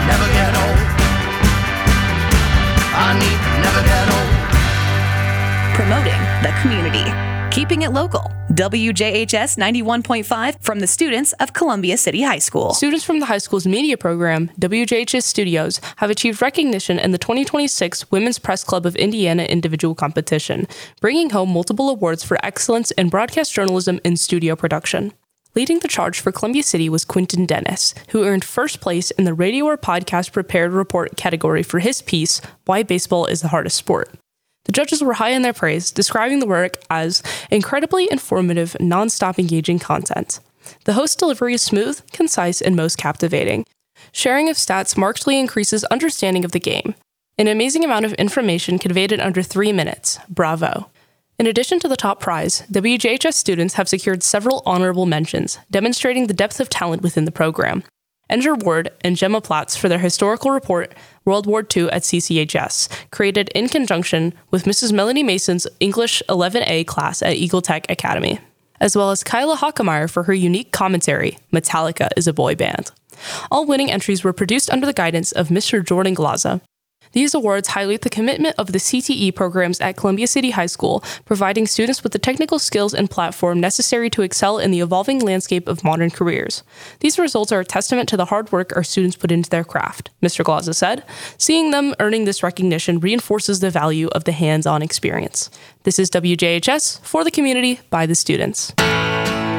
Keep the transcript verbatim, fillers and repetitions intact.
never get old. I need never get old. Promoting the community. Keeping it local. W J H S ninety-one point five from the students of Columbia City High School. Students from the high school's media program, W J H S Studios, have achieved recognition in the twenty twenty-six Women's Press Club of Indiana individual competition, bringing home multiple awards for excellence in broadcast journalism and studio production. Leading the charge for Columbia City was Quentin Dennis, who earned first place in the Radio or Podcast Prepared Report category for his piece, Why Baseball is the Hardest Sport. The judges were high in their praise, describing the work as incredibly informative, non-stop engaging content. The host's delivery is smooth, concise, and most captivating. Sharing of stats markedly increases understanding of the game. An amazing amount of information conveyed in under three minutes. Bravo. In addition to the top prize, W J H S students have secured several honorable mentions, demonstrating the depth of talent within the program. Ender Ward and Gemma Platz for their historical report, World War Two at C C H S, created in conjunction with Missus Melanie Mason's English eleven A class at Eagle Tech Academy, as well as Kyla Hockemeyer for her unique commentary, Metallica is a Boy Band. All winning entries were produced under the guidance of Mister Jordan Glaza. These awards highlight the commitment of the C T E programs at Columbia City High School, providing students with the technical skills and platform necessary to excel in the evolving landscape of modern careers. These results are a testament to the hard work our students put into their craft, Mister Glaza said. Seeing them earning this recognition reinforces the value of the hands-on experience. This is W J H S, for the community, by the students.